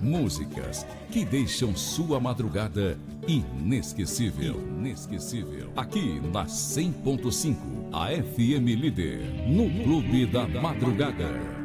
Músicas que deixam sua madrugada inesquecível. Inesquecível. Aqui na 100.5, a FM Líder, no Clube da Madrugada.